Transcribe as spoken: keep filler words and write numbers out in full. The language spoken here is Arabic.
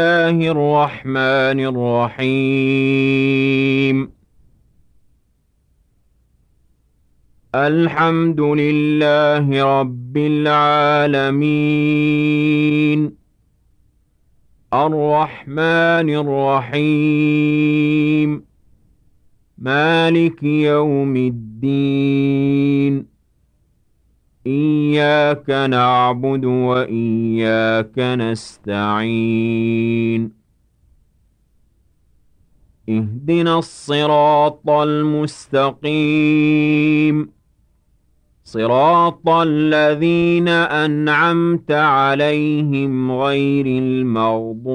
الله الرحمن الرحيم الحمد لله رب العالمين الرحمن الرحيم مالك يوم الدين إياك نعبد وإياك نستعين اهدنا الصراط المستقيم صراط الذين أنعمت عليهم غير المغضوب